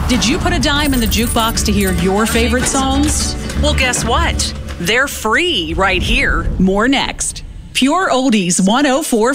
Did you put a dime in the jukebox to hear your favorite songs? Well, guess what? They're free right here. More next. Pure Oldies 104.5.